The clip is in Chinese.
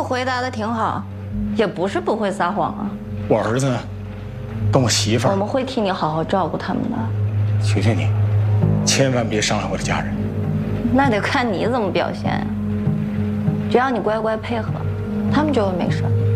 回答的挺好，也不是不会撒谎啊。 我儿子呢，跟我媳妇儿， 我们会替你好好照顾他们的。 求求你，千万别伤害我的家人。 那得看你怎么表现呀。只要你乖乖配合，他们就会没事。